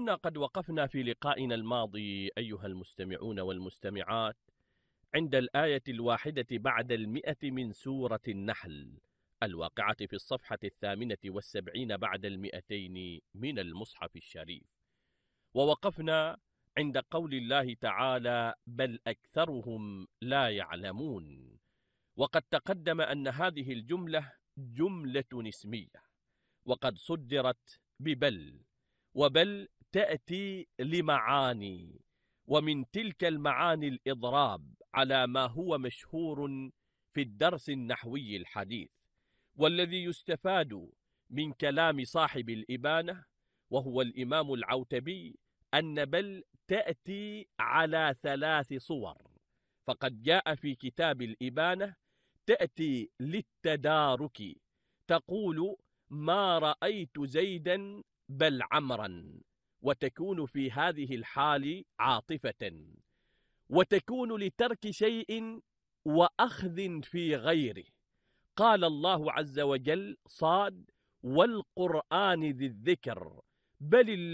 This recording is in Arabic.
كنا قد وقفنا في لقائنا الماضي أيها المستمعون والمستمعات عند الآية 1 بعد 100 من سورة النحل الواقعة في الصفحة 78 بعد 200 من المصحف الشريف. ووقفنا عند قول الله تعالى: بل أكثرهم لا يعلمون. وقد تقدم أن هذه الجملة جملة اسمية، وقد صدرت ببل، وبل تأتي لمعاني، ومن تلك المعاني الإضراب على ما هو مشهور في الدرس النحوي الحديث، والذي يستفاد من كلام صاحب الإبانة وهو الإمام العوتبي أن بل تأتي على 3 صور. فقد جاء في كتاب الإبانة تأتي للتدارك، تقول: ما رأيت زيدا بل عمرا، وتكون في هذه الحال عاطفة، وتكون لترك شيء وأخذ في غيره. قال الله عز وجل: صاد والقرآن ذي الذكر بل